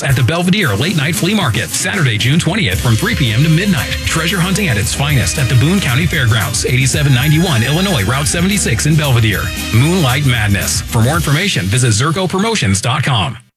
sales at the Belvedere Late Night Flea Market, Saturday, June 20th from 3 p.m. to midnight. Treasure hunting at its finest at the Boone County Fairgrounds, 8791 Illinois Route 76 in Belvedere. Moonlight Madness. For more information, visit ZircoPromotions.com.